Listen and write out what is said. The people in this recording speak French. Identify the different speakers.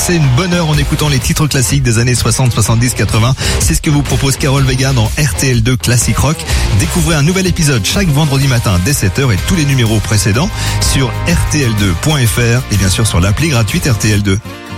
Speaker 1: passer une bonne heure en écoutant les titres classiques des années 60, 70, 80. C'est ce que vous propose Carole Vega dans RTL2 Classic Rock. Découvrez un nouvel épisode chaque vendredi matin dès 7h et tous les numéros précédents sur rtl2.fr et bien sûr sur l'appli gratuite RTL2.